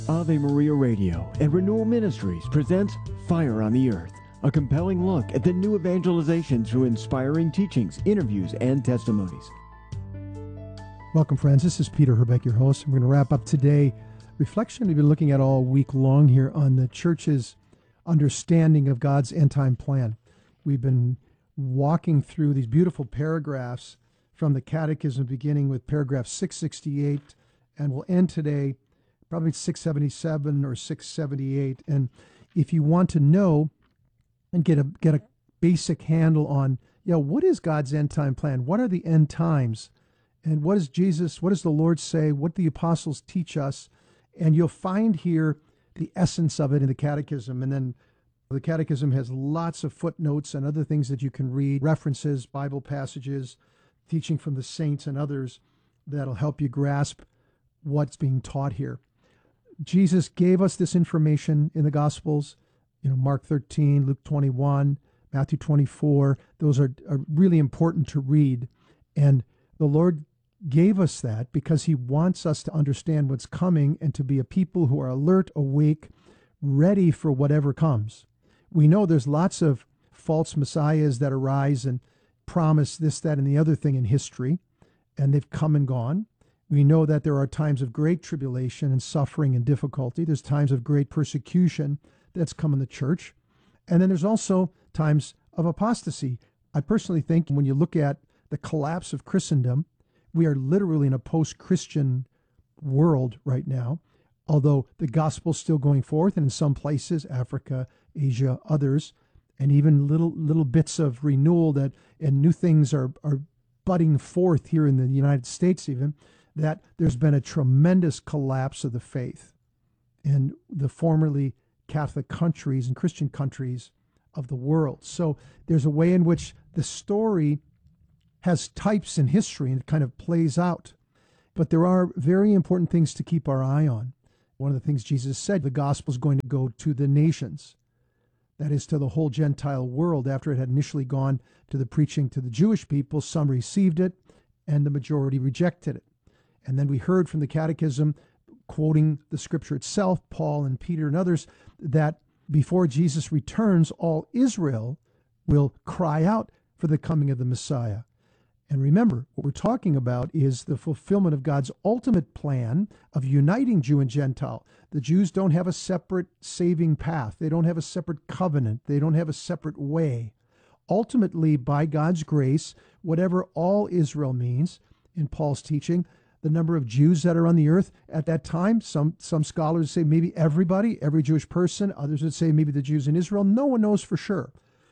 Ave Maria Radio and Renewal Ministries presents Fire on the Earth, a compelling look at the new evangelization through inspiring teachings, interviews, and testimonies. Welcome, friends. This is Peter Herbeck, your host. We're going to wrap up today reflection we've been looking at all week long here on the church's understanding of God's end-time plan. We've been walking through these beautiful paragraphs from the Catechism, beginning with paragraph 668, and we'll end today probably 677 or 678. And if you want to know and get a basic handle on, what is God's end-time plan? What are the end times? And what does the Lord say? What do the apostles teach us? And you'll find here the essence of it in the Catechism. And then the Catechism has lots of footnotes and other things that you can read, references, Bible passages, teaching from the saints and others that'll help you grasp what's being taught here. Jesus gave us this information in the Gospels, Mark 13, Luke 21, Matthew 24. Those are really important to read. And the Lord gave us that because he wants us to understand what's coming and to be a people who are alert, awake, ready for whatever comes. We know there's lots of false messiahs that arise and promise this, that, and the other thing in history, and they've come and gone. We know that there are times of great tribulation and suffering and difficulty. There's times of great persecution that's come in the church. And then there's also times of apostasy. I personally think when you look at the collapse of Christendom, we are literally in a post-Christian world right now, although the gospel's still going forth, and in some places, Africa, Asia, others, and even little bits of renewal and new things are budding forth here in the United States even, that there's been a tremendous collapse of the faith in the formerly Catholic countries and Christian countries of the world. So there's a way in which the story has types in history and it kind of plays out. But there are very important things to keep our eye on. One of the things Jesus said, the gospel is going to go to the nations. That is, to the whole Gentile world. After it had initially gone to the preaching to the Jewish people, some received it and the majority rejected it. And then we heard from the Catechism, quoting the scripture itself, Paul and Peter and others, that before Jesus returns, all Israel will cry out for the coming of the Messiah. And remember, what we're talking about is the fulfillment of God's ultimate plan of uniting Jew and Gentile. The Jews don't have a separate saving path. They don't have a separate covenant. They don't have a separate way. Ultimately, by God's grace, whatever all Israel means in Paul's teaching, the number of Jews that are on the earth at that time, some scholars say maybe everybody, every Jewish person. Others would say maybe the Jews in Israel. No one knows for sure,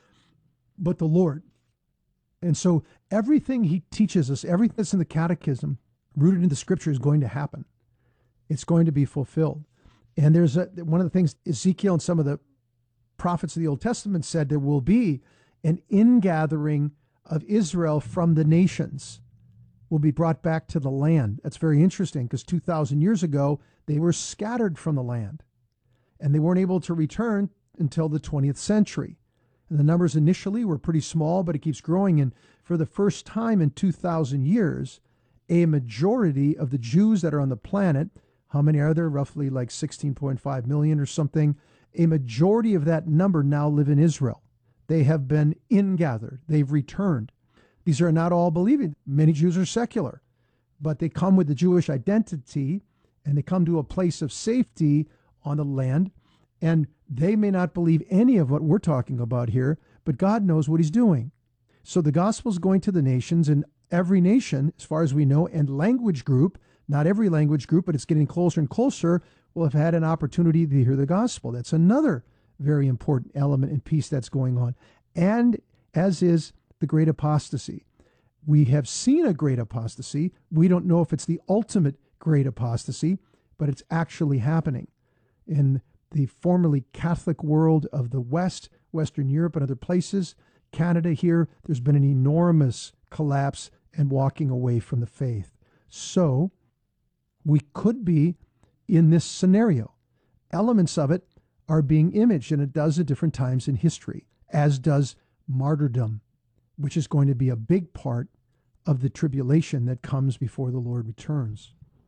but the Lord. And so everything he teaches us, everything that's in the Catechism, rooted in the scripture, is going to happen. It's going to be fulfilled. And there's one of the things Ezekiel and some of the prophets of the Old Testament said, there will be an ingathering of Israel from the nations, will be brought back to the land. That's very interesting because 2,000 years ago, they were scattered from the land and they weren't able to return until the 20th century. And the numbers initially were pretty small, but it keeps growing. And for the first time in 2,000 years, a majority of the Jews that are on the planet, how many are there? Roughly like 16.5 million or something. A majority of that number now live in Israel. They have been ingathered. They've returned. These are not all believing. Many Jews are secular, but they come with the Jewish identity and they come to a place of safety on the land. And they may not believe any of what we're talking about here, but God knows what he's doing. So the gospel is going to the nations, and every nation, as far as we know, and language group, not every language group, but it's getting closer and closer, will have had an opportunity to hear the gospel. That's another very important element and piece that's going on. And as is the great apostasy. We have seen a great apostasy. We don't know if it's the ultimate great apostasy, but it's actually happening. In the formerly Catholic world of the West, Western Europe and other places, Canada here, there's been an enormous collapse and walking away from the faith. So we could be in this scenario. Elements of it are being imaged, and it does at different times in history, as does martyrdom, which is going to be a big part of the tribulation that comes before the Lord returns.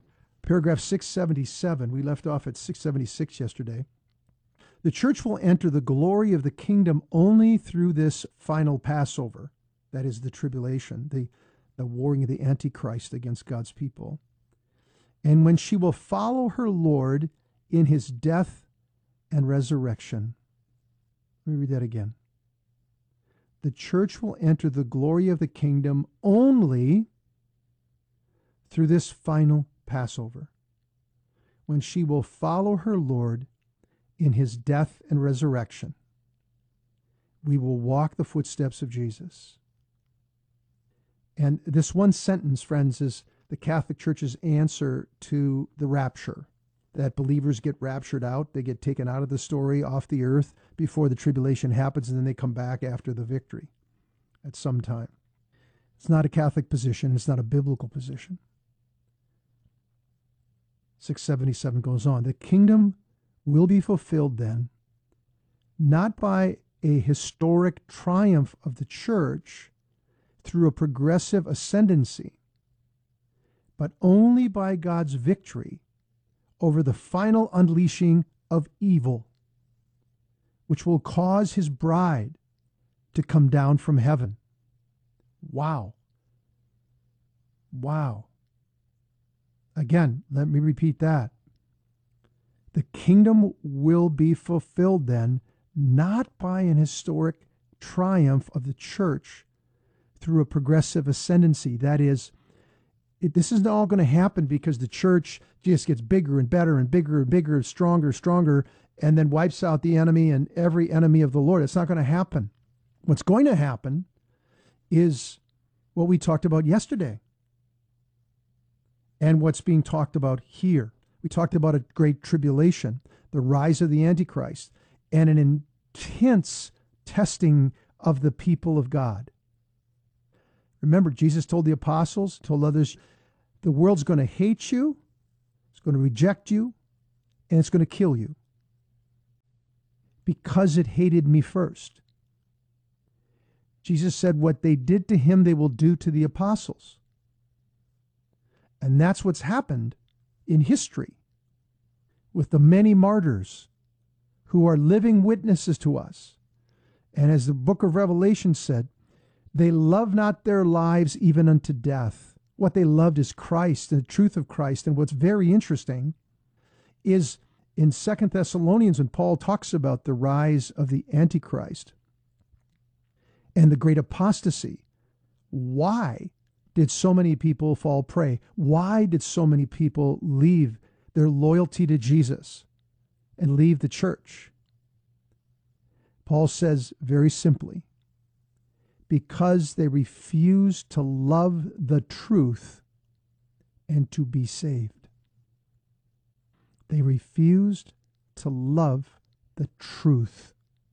Paragraph 677, we left off at 676 yesterday. The church will enter the glory of the kingdom only through this final Passover, that is the tribulation, the warring of the Antichrist against God's people. And when she will follow her Lord in his death and resurrection. Let me read that again. The church will enter the glory of the kingdom only through this final Passover, when she will follow her Lord in his death and resurrection. We will walk the footsteps of Jesus. And this one sentence, friends, is the Catholic Church's answer to the rapture, that believers get raptured out. They get taken out of the story, off the earth, before the tribulation happens, and then they come back after the victory at some time. It's not a Catholic position. It's not a biblical position. 677 goes on. The kingdom will be fulfilled then, not by a historic triumph of the church through a progressive ascendancy, but only by God's victory over the final unleashing of evil, which will cause his bride to come down from heaven. Wow. Wow. Again, let me repeat that. The kingdom will be fulfilled then, not by an historic triumph of the church through a progressive ascendancy. That is, this isn't all going to happen because the church just gets bigger and better and bigger and bigger, stronger, stronger, and then wipes out the enemy and every enemy of the Lord. It's not going to happen. What's going to happen is what we talked about yesterday and what's being talked about here. We talked about a great tribulation, the rise of the Antichrist, and an intense testing of the people of God. Remember, Jesus told the apostles, told others, the world's going to hate you, it's going to reject you, and it's going to kill you because it hated me first. Jesus said, what they did to him, they will do to the apostles. And that's what's happened in history with the many martyrs who are living witnesses to us. And as the book of Revelation said, they love not their lives even unto death. What they loved is Christ and the truth of Christ. And what's very interesting is in 2 Thessalonians, when Paul talks about the rise of the Antichrist and the great apostasy, why did so many people fall prey? Why did so many people leave their loyalty to Jesus and leave the church? Paul says very simply, because they refused to love the truth and to be saved. They refused to love the truth.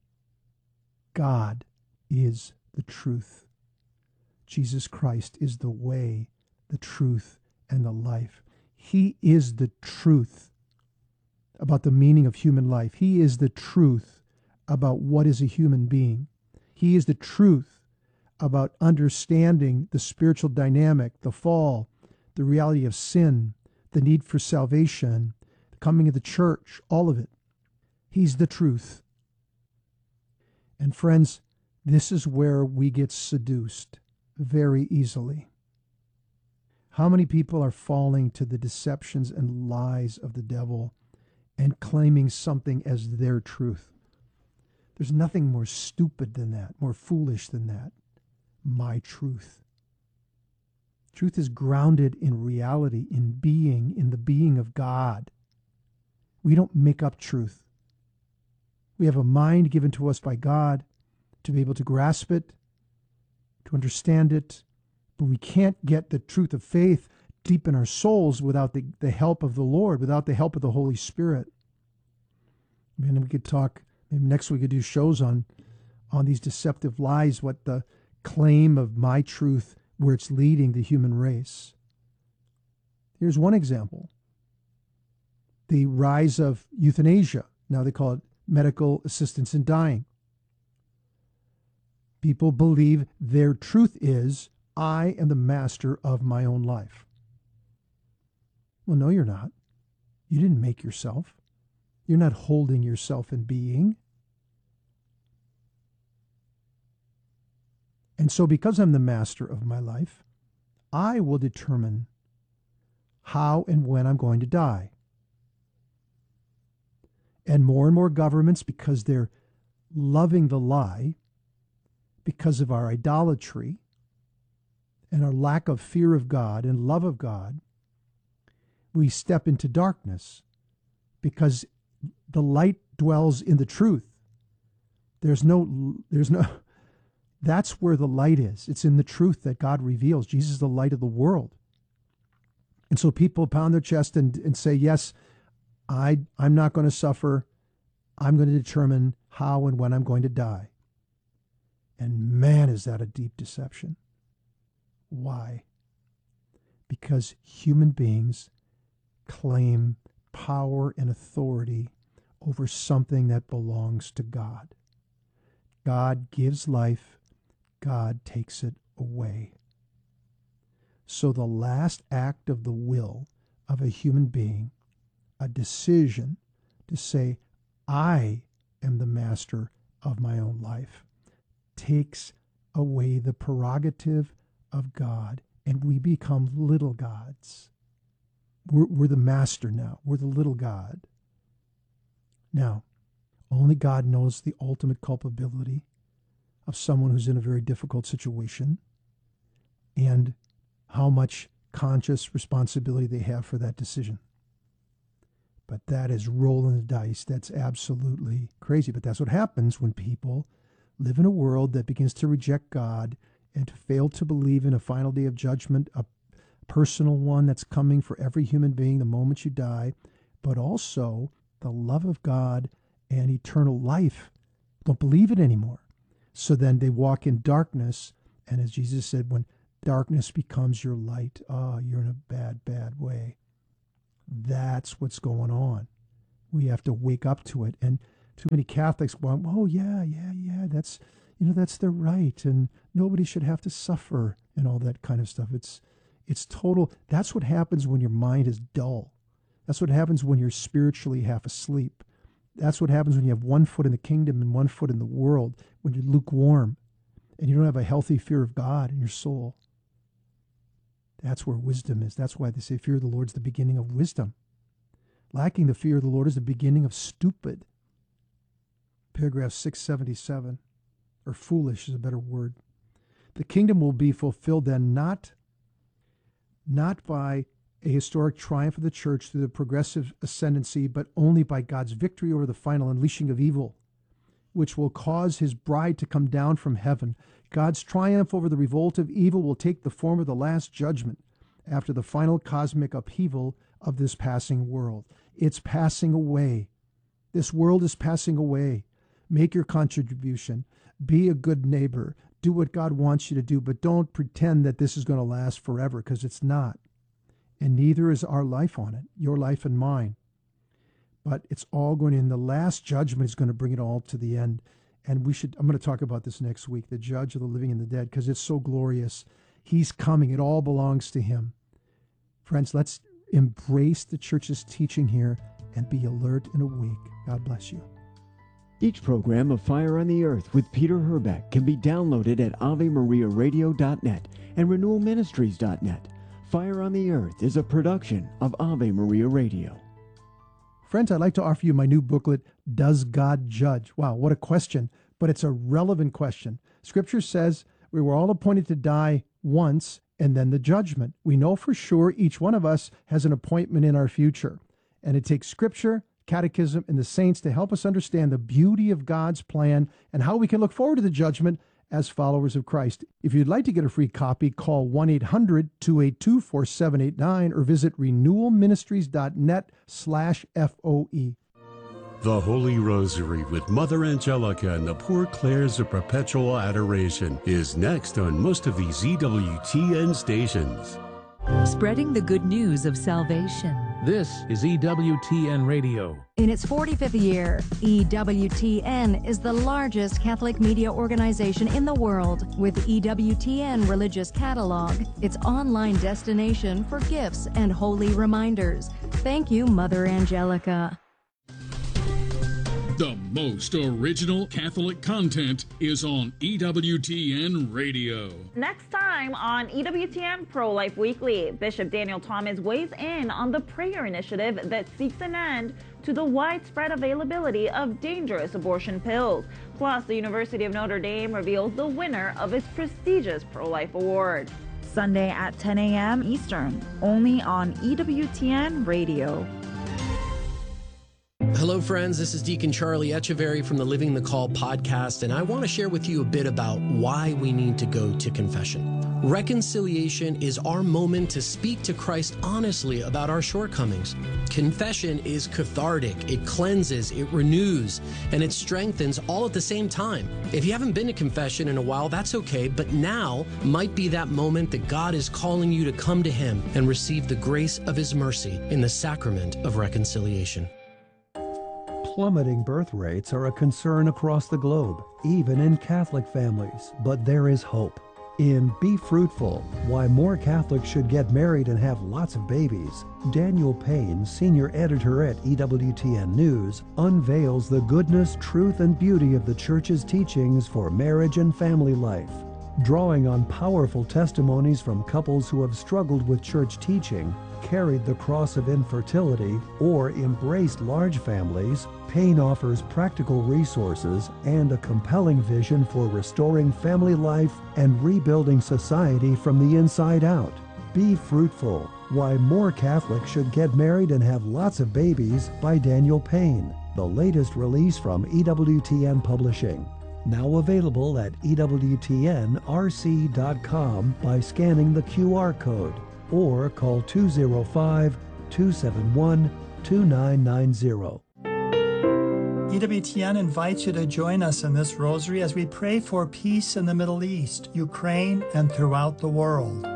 God is the truth. Jesus Christ is the way, the truth, and the life. He is the truth about the meaning of human life. He is the truth about what is a human being. He is the truth about understanding the spiritual dynamic, the fall, the reality of sin, the need for salvation, the coming of the church, all of it. He's the truth. And friends, this is where we get seduced very easily. How many people are falling to the deceptions and lies of the devil and claiming something as their truth? There's nothing more stupid than that, more foolish than that. My truth. Truth is grounded in reality, in being, in the being of God. We don't make up truth. We have a mind given to us by God to be able to grasp it, to understand it, but we can't get the truth of faith deep in our souls without the help of the Lord, without the help of the Holy Spirit. I mean, we could talk, maybe next week we could do shows on these deceptive lies, what the claim of my truth, where it's leading the human race. Here's one example. The rise of euthanasia. Now they call it medical assistance in dying. People believe their truth is, I am the master of my own life. Well, no, you're not. You didn't make yourself. You're not holding yourself in being. And so because I'm the master of my life, I will determine how and when I'm going to die. And more governments, because they're loving the lie, because of our idolatry and our lack of fear of God and love of God, we step into darkness because the light dwells in the truth. There's no, that's where the light is. It's in the truth that God reveals. Jesus is the light of the world. And so people pound their chest and say, yes, I'm not going to suffer. I'm going to determine how and when I'm going to die. And man, is that a deep deception. Why? Because human beings claim power and authority over something that belongs to God. God gives life. God takes it away. So the last act of the will of a human being, a decision to say, I am the master of my own life, takes away the prerogative of God, and we become little gods. We're the master now. We're the little god. Now, only God knows the ultimate culpability of someone who's in a very difficult situation and how much conscious responsibility they have for that decision. But that is rolling the dice. That's absolutely crazy. But that's what happens when people live in a world that begins to reject God and to fail to believe in a final day of judgment, a personal one that's coming for every human being the moment you die, but also the love of God and eternal life. Don't believe it anymore. So then they walk in darkness, and as Jesus said, when darkness becomes your light, you're in a bad way. That's what's going on. We have to wake up to it. And too many Catholics go, oh, yeah, that's, that's their right, and nobody should have to suffer and all that kind of stuff. It's total. That's what happens when your mind is dull. That's what happens when you're spiritually half asleep. That's what happens when you have one foot in the kingdom and one foot in the world, when you're lukewarm and you don't have a healthy fear of God in your soul. That's where wisdom is. That's why they say fear of the Lord is the beginning of wisdom. Lacking the fear of the Lord is the beginning of stupid. Paragraph 677, or foolish is a better word. The kingdom will be fulfilled then not by a historic triumph of the church through the progressive ascendancy, but only by God's victory over the final unleashing of evil, which will cause his bride to come down from heaven. God's triumph over the revolt of evil will take the form of the last judgment after the final cosmic upheaval of this passing world. It's passing away. This world is passing away. Make your contribution. Be a good neighbor. Do what God wants you to do, but don't pretend that this is going to last forever, because it's not. And neither is our life on it, your life and mine. But it's all going in. The last judgment is going to bring it all to the end. And I'm going to talk about this next week, the judge of the living and the dead, because it's so glorious. He's coming. It all belongs to him. Friends, let's embrace the church's teaching here and be alert and awake. God bless you. Each program of Fire on the Earth with Peter Herbeck can be downloaded at AveMariaRadio.net and RenewalMinistries.net. Fire on the Earth is a production of Ave Maria Radio. Friends, I'd like to offer you my new booklet, Does God Judge? Wow, what a question, but it's a relevant question. Scripture says we were all appointed to die once and then the judgment. We know for sure each one of us has an appointment in our future, and it takes Scripture, Catechism, and the saints to help us understand the beauty of God's plan and how we can look forward to the judgment as followers of Christ. If you'd like to get a free copy, call 1-800-282-4789 or visit renewalministries.net/FOE. The Holy Rosary with Mother Angelica and the Poor Clares of Perpetual Adoration is next on most of these EWTN stations. Spreading the good news of salvation This is EWTN Radio. In its 45th year, EWTN is the largest Catholic media organization in the world. With EWTN Religious Catalog, its online destination for gifts and holy reminders. Thank you, Mother Angelica. The most original Catholic content is on EWTN Radio. Next time on EWTN Pro-Life Weekly, Bishop Daniel Thomas weighs in on the prayer initiative that seeks an end to the widespread availability of dangerous abortion pills. Plus, the University of Notre Dame reveals the winner of its prestigious Pro-Life Award. Sunday at 10 a.m. Eastern, only on EWTN Radio. Hello, friends. This is Deacon Charlie Echeverry from the Living the Call podcast, and I want to share with you a bit about why we need to go to confession. Reconciliation is our moment to speak to Christ honestly about our shortcomings. Confession is cathartic, it cleanses, it renews, and it strengthens all at the same time. If you haven't been to confession in a while, that's okay, but now might be that moment that God is calling you to come to Him and receive the grace of His mercy in the sacrament of reconciliation. Plummeting birth rates are a concern across the globe, even in Catholic families, but there is hope. In Be Fruitful, Why More Catholics Should Get Married and Have Lots of Babies, Daniel Payne, senior editor at EWTN News, unveils the goodness, truth, and beauty of the Church's teachings for marriage and family life. Drawing on powerful testimonies from couples who have struggled with church teaching, carried the cross of infertility, or embraced large families, Payne offers practical resources and a compelling vision for restoring family life and rebuilding society from the inside out. Be Fruitful, Why More Catholics Should Get Married and Have Lots of Babies by Daniel Payne, the latest release from EWTN Publishing. Now available at EWTNRC.com by scanning the QR code, or call 205-271-2990. EWTN invites you to join us in this rosary as we pray for peace in the Middle East, Ukraine, and throughout the world.